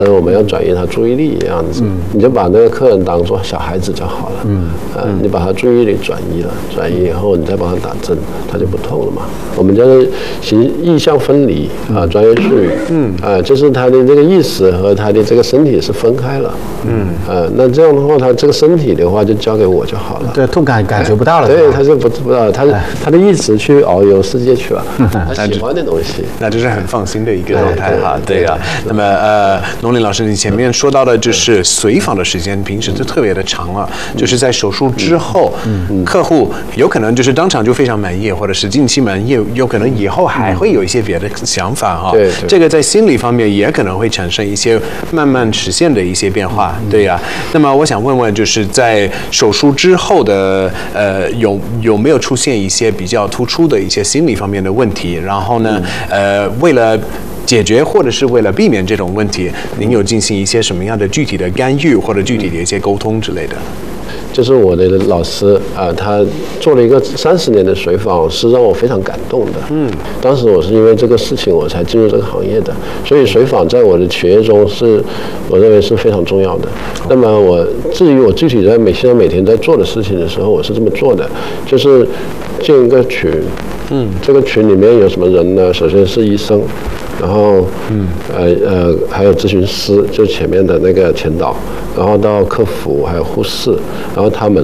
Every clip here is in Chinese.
我们要转移他注意力一样子，你就把那个客人当做小孩子就好了。你把他注意力转移了，转移以后你再帮他打针，他就不痛了嘛。我们叫做意象分离啊，专业术语。就是他的这个意识和他的这个身体是分开了。那这样的话，他这个身体的话就交给我就好了。 对，痛感感觉不到了。 对，他就不知道，他的意识去遨游世界去了，他喜欢的东西。 那这是很放心的一个状态哈。对呀。那么农林老师，你前面说到的就是随访的时间，平时就特别的长了，就是在手术之后，客户有可能就是当场就非常满意，或者是近期满意，有可能以后还会有一些别的想法哈。 对， 这个在心理方面也可能会产生一些慢慢实现的一些变化。对呀。那么我想问问，就是在手术之后的有没有出现一些比较突出的一些心理方面的问题？然后呢，为了解决或者是为了避免这种问题，您有进行一些什么样的具体的干预或者具体的一些沟通之类的？ 就是我的老师他做了一个30年的随访，是让我非常感动的。当时我是因为这个事情我才进入这个行业的，所以随访在我的学业中我认为是非常重要的。那么至于我具体在每天在做的事情的时候，我是这么做的，就是建一个群。这个群里面有什么人呢？首先是医生，然后还有咨询师，就前面的那个前导，然后到客服还有护士，然后他们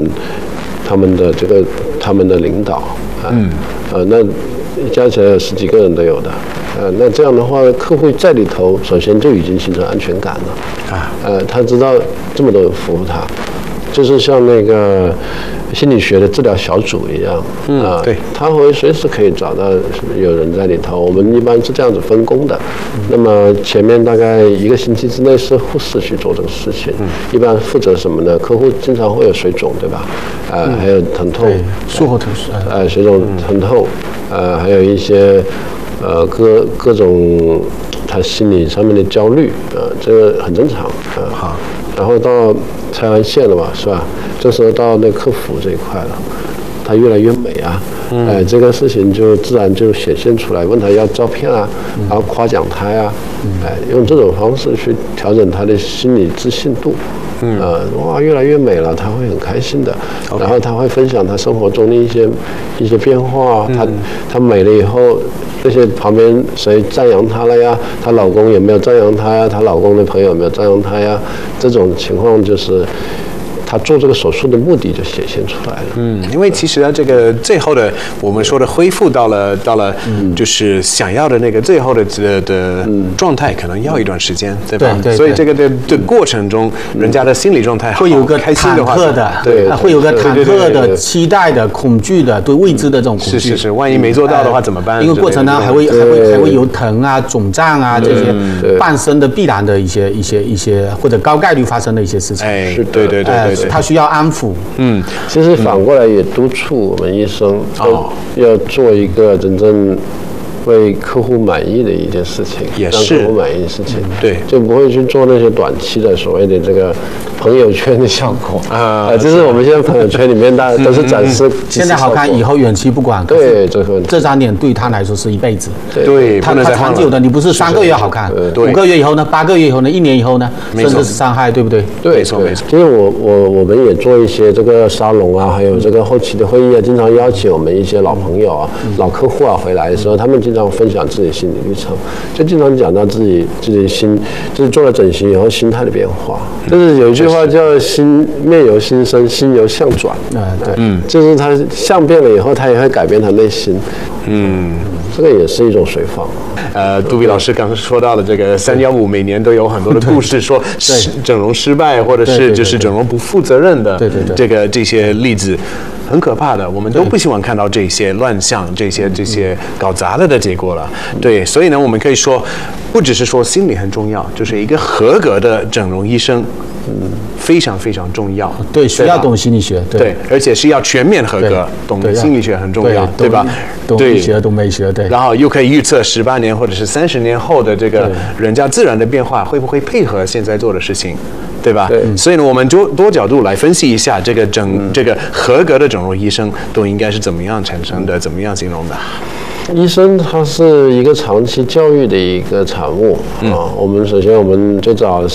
的领导那加起来有10几个人都有的。那这样的话，客户在里头首先就已经形成安全感了。他知道这么多人服务他，就是像那个心理学的治疗小组一样。 对， 他会随时可以找到有人在里头。我们一般是这样子分工的。那么前面大概1个星期之内是护士去做这个事情。一般负责什么呢？客户经常会有水肿，对吧？还有疼痛， 术后疼痛， 水肿、疼痛，还有一些各种他心理上面的焦虑，这个很正常。 好， 然后到拆完线了嘛，是吧？这时候到那客服这一块了，他越来越美啊，这个事情就自然就显现出来。问他要照片啊，然后夸奖他呀，用这种方式去调整他的心理自信度。哇，越来越美了，他会很开心的。然后他会分享他生活中的一些变化。他美了以后，这些旁边谁赞扬她了呀？她老公有没有赞扬她呀？她老公的朋友有没有赞扬她呀？这种情况就是他做这个手术的目的就显现出来了。 因为其实这个最后的我们说的恢复到了就是想要的那个最后的状态，可能要一段时间，对吧？ 对。 所以这个的过程中，人家的心理状态会有个开心的话， 对，会有个忐忑的、期待的、恐惧的、对未知的这种恐惧。 是，万一没做到的话怎么办？ 因为过程当中还会有疼啊、肿胀啊这些伴生的必然的一些或者高概率发生的一些事情。 对。 他需要安抚。 其实反过来也督促我们医生要做一个真正为客户满意的一件事情， 也是让客户满意的事情。 对， 就不会去做那些短期的所谓的这个朋友圈的效果就是我们现在朋友圈里面大家都是展示现在好看，以后远期不管。 对， 这张脸对他来说是一辈子。 对， 他长久的，你不是3个月好看，5个月以后呢，8个月以后呢，1年以后呢，甚至是伤害，对不对？ 对， 没错。 其实我们也做一些这个沙龙啊，还有这个后期的会议啊，经常邀请我们一些老朋友啊、老客户啊回来的时候，他们经常分享自己心理历程，就经常讲到自己就是做了整形以后心态的变化。就是有一句话叫面由心生，心由相转。就是他相变了以后，他也会改变他内心。这个也是一种随访。 杜比老师刚刚说到了这个315，每年都有很多的故事，说整容失败，或者是就是整容不负责任的这些例子，很可怕的。我们都不希望看到这些乱象、这些搞砸了的结果了。对，所以呢，我们可以说，不只是说心理很重要，就是一个合格的整容医生。非常非常重要。 对，需要懂心理学。 对，而且是要全面合格，懂心理学很重要，对吧？ 懂医学，懂美学，对。 然后又可以预测18年或者是30年后的这个人家自然的变化会不会配合现在做的事情，对吧？所以呢，我们多角度来分析一下这个合格的整容医生都应该是怎么样产生的，怎么样形容的。 医生他是一个长期教育的一个产物我们首先我们最早